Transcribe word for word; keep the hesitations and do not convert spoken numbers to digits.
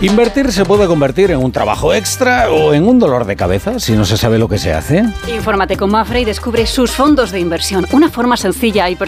Invertir se puede convertir en un trabajo extra o en un dolor de cabeza si no se sabe lo que se hace. Infórmate con Mapfre y descubre sus fondos de inversión. Una forma sencilla y